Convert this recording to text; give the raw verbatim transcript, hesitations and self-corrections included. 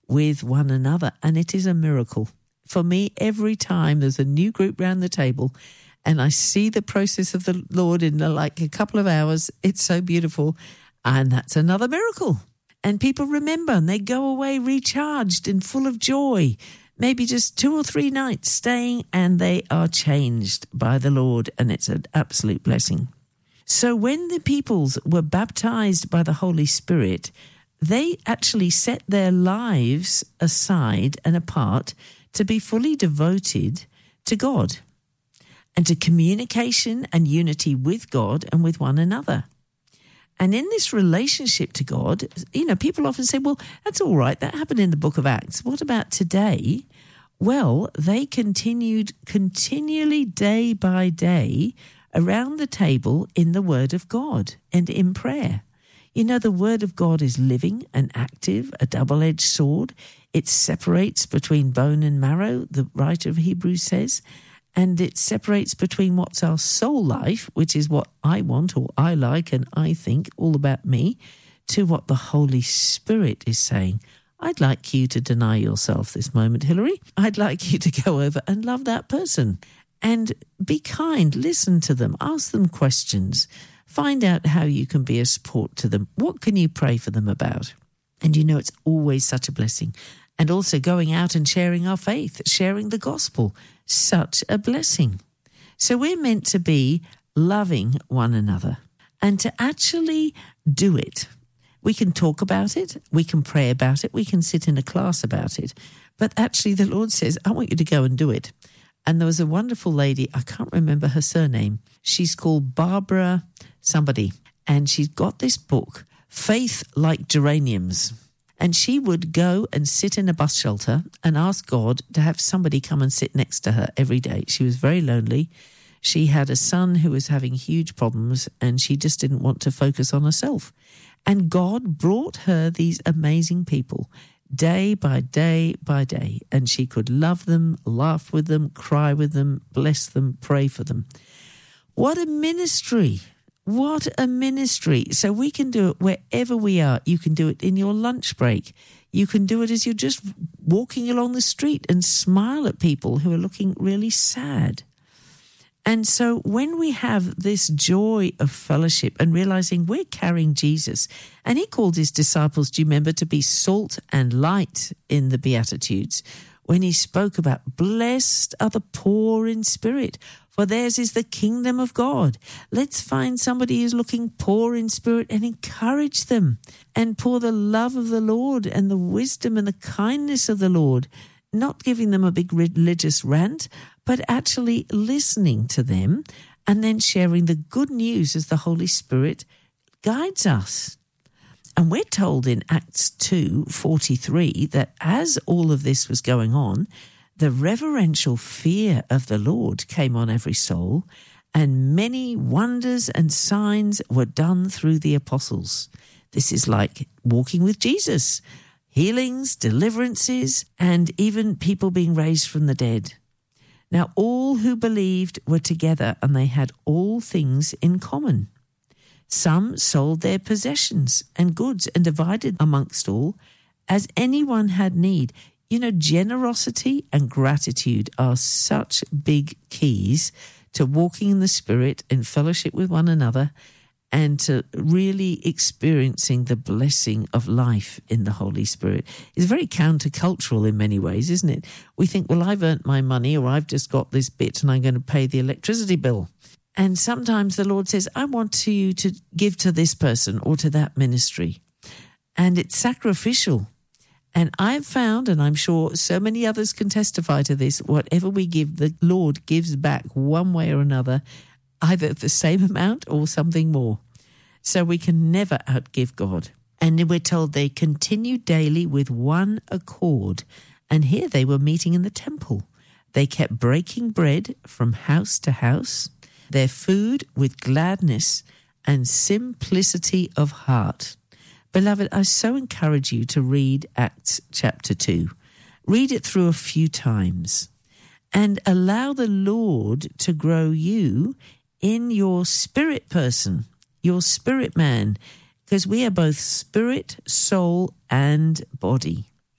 with one another, and it is a miracle. For me, every time there's a new group round the table and I see the process of the Lord in like a couple of hours, it's so beautiful, and that's another miracle. And people remember and they go away recharged and full of joy, maybe just two or three nights staying, and they are changed by the Lord, and it's an absolute blessing. So when the peoples were baptized by the Holy Spirit, they actually set their lives aside and apart to be fully devoted to God and to communication and unity with God and with one another. And in this relationship to God, you know, people often say, well, that's all right, that happened in the book of Acts. What about today? Well, they continued continually day by day around the table in the Word of God and in prayer. You know, the Word of God is living and active, a double-edged sword. It separates between bone and marrow, the writer of Hebrews says, and it separates between what's our soul life, which is what I want or I like and I think, all about me, to what the Holy Spirit is saying. I'd like you to deny yourself this moment, Hillary. I'd like you to go over and love that person. And be kind, listen to them, ask them questions, find out how you can be a support to them. What can you pray for them about? And you know, it's always such a blessing. And also going out and sharing our faith, sharing the gospel, such a blessing. So we're meant to be loving one another and to actually do it. We can talk about it, we can pray about it, we can sit in a class about it. But actually the Lord says, I want you to go and do it. And there was a wonderful lady, I can't remember her surname. She's called Barbara somebody. And she's got this book, Faith Like Geraniums. And she would go and sit in a bus shelter and ask God to have somebody come and sit next to her every day. She was very lonely. She had a son who was having huge problems and she just didn't want to focus on herself. And God brought her these amazing people day by day by day, and she could love them, laugh with them, cry with them, bless them, pray for them. What a ministry! What a ministry. So we can do it wherever we are. You can do it in your lunch break. You can do it as you're just walking along the street and smile at people who are looking really sad. And so when we have this joy of fellowship and realizing we're carrying Jesus, and he called his disciples, do you remember, to be salt and light in the Beatitudes, when he spoke about blessed are the poor in spirit, for theirs is the kingdom of God. Let's find somebody who's looking poor in spirit and encourage them and pour the love of the Lord and the wisdom and the kindness of the Lord, not giving them a big religious rant, but actually listening to them and then sharing the good news as the Holy Spirit guides us. And we're told in Acts two forty-three that as all of this was going on, the reverential fear of the Lord came on every soul, and many wonders and signs were done through the apostles. This is like walking with Jesus, healings, deliverances, and even people being raised from the dead. Now all who believed were together, and they had all things in common. Some sold their possessions and goods and divided amongst all, as anyone had need. You know, generosity and gratitude are such big keys to walking in the Spirit and fellowship with one another, and to really experiencing the blessing of life in the Holy Spirit. It's very countercultural in many ways, isn't it? We think, well, I've earned my money, or I've just got this bit and I'm going to pay the electricity bill. And sometimes the Lord says, I want you to give to this person or to that ministry. And it's sacrificial. And I've found, and I'm sure so many others can testify to this, whatever we give, the Lord gives back one way or another, either the same amount or something more. So we can never outgive God. And we're told they continued daily with one accord. And here they were meeting in the temple. They kept breaking bread from house to house, their food with gladness and simplicity of heart. Beloved, I so encourage you to read Acts chapter two. Read it through a few times and allow the Lord to grow you in your spirit person, your spirit man, because we are both spirit, soul, and body.